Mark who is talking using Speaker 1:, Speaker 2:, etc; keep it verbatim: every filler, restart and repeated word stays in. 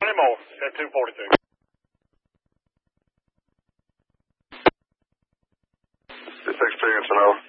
Speaker 1: Any more at two forty-two.
Speaker 2: This experience, an hour.